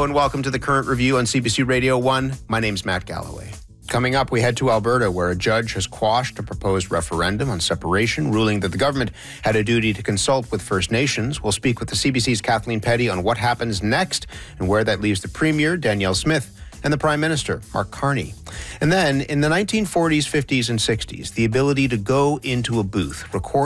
and welcome to the Current Review on CBC Radio 1. My name's Matt Galloway. Coming up, we head to Alberta, where a judge has quashed a proposed referendum on separation, ruling that the government had a duty to consult with First Nations. We'll speak with the CBC's Kathleen Petty on what happens next and where that leaves the Premier, Danielle Smith, and the Prime Minister, Mark Carney. And then, in the 1940s, 50s, and 60s, the ability to go into a booth, record